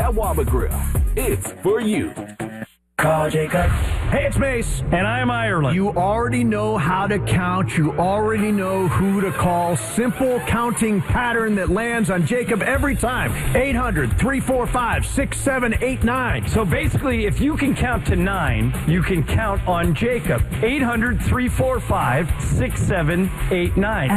That Waba Grill, it's for you. Call Jacob. Hey, it's Mace. And I'm Ireland. You already know how to count. You already know who to call. Simple counting pattern that lands on Jacob every time. 800-345-6789. So basically, if you can count to 9, you can count on Jacob. 800-345-6789.